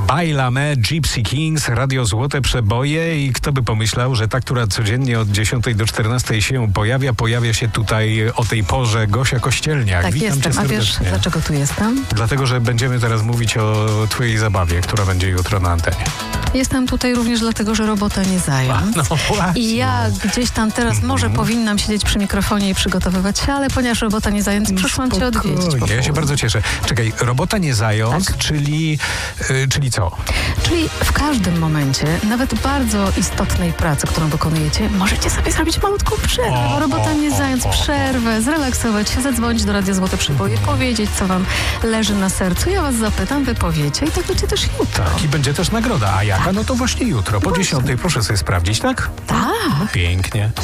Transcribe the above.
Baila Me, Gypsy Kings, Radio Złote Przeboje i kto by pomyślał, że ta, która codziennie od 10 do 14 się pojawia się tutaj o tej porze, Gosia Kościelniak. Tak, Witam jestem. cię A serdecznie. wiesz, dlaczego tu jestem? Dlatego, że będziemy teraz mówić o twojej zabawie, która będzie jutro na antenie. Jestem tutaj również dlatego, że robota nie zając. No właśnie. I ja gdzieś tam teraz może powinnam siedzieć przy mikrofonie i przygotowywać się, ale ponieważ robota nie zając, przyszłam cię odwiedzić. Spokojnie, ja się bardzo cieszę. Czekaj, robota nie zając, Tak. czyli co? Czyli w każdym momencie, nawet bardzo istotnej pracy, którą wykonujecie, możecie sobie zrobić malutką przerwę, bo robota nie zając, przerwę, zrelaksować się, zadzwonić do Radia Złote Przeboje, powiedzieć, co wam leży na sercu. Ja was zapytam, wy powiecie i tak będzie też jutro. Tak, i będzie też nagroda. A jaka? No to właśnie jutro, po 10. Proszę sobie sprawdzić, tak? Tak. Pięknie.